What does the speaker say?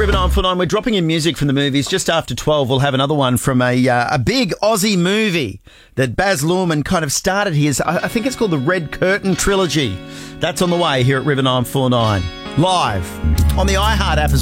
River 949, we're dropping in music from the movies. Just after 12, we'll have another one from a big Aussie movie that Baz Luhrmann kind of started his, I think it's called the Red Curtain Trilogy. That's on the way here at River 949. Live on the iHeart app as well.